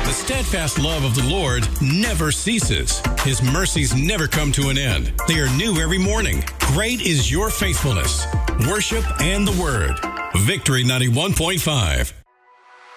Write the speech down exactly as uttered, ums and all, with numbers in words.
The steadfast love of the Lord never ceases. His mercies never come to an end. They are new every morning. Great is your faithfulness. Worship and the Word. Victory ninety-one point five.